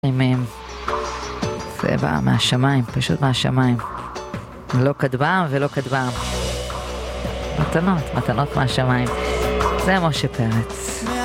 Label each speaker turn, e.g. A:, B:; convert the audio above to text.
A: זה בא מהשמיים, פשוט מהשמיים. לא כדבם ולא כדבם. מתנות מהשמיים. זה משה פרץ.